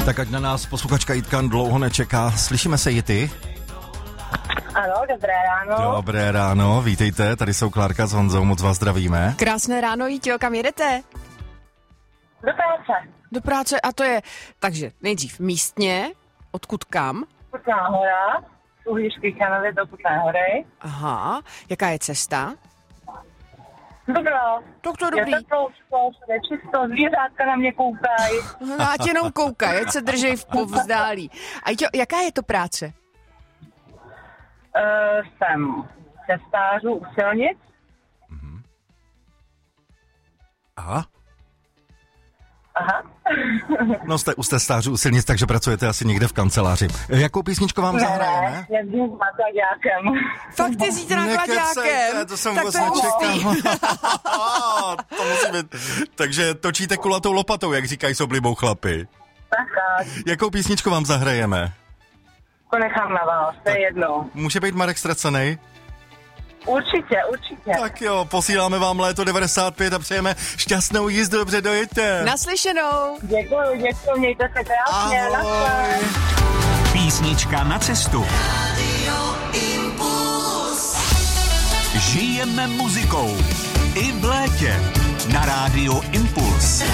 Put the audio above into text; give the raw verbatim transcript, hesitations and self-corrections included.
Tak ať na nás posluchačka Jitka dlouho nečeká. Slyšíme se, Jity? Ano, dobré ráno. Dobré ráno, vítejte, tady jsou Klárka s Honzou, moc vás zdravíme. Krásné ráno, Jitě, kam jedete? Do práce. Do práce a to je, takže nejdřív místně, odkud kam? Kutná hora, z Uhlířských Janovic do Kutné hory. Aha, jaká je cesta? Dobrá. Tak to je dobrý. Je teploučko, je čisto, zvířátka na mě koukají. No, ať jenom koukaj, ať se držej v povzdálí. A Jitě, jaká je to práce? Uh, jsem cestářů u silnic. Aha. Aha. No jste u testářů u silnic, takže pracujete asi někde v kanceláři. Jakou písničku vám zahrajeme? Ne, jezdím s náklaďákem. Fakt ty zítra náklaďákem? Nekecejte, to jsem tak vůbec to je nečekal. hustý. To musí být. Takže točíte kulatou lopatou, jak říkají s oblibou chlapi. Tak, tak. Jakou písničku vám zahrajeme? To nechám na vás, to je jedno. Může být Marek Ztracenej? Určitě, určitě. Tak jo, posíláme vám léto devadesát pět a přejeme šťastnou jízdu, dobře dojeďte. Naslyšenou. Děkuju, děkuju, mějte se krásně. Ahoj. Naschle. Písnička na cestu. Žijeme muzikou. I v létě. Na Rádiu Impuls.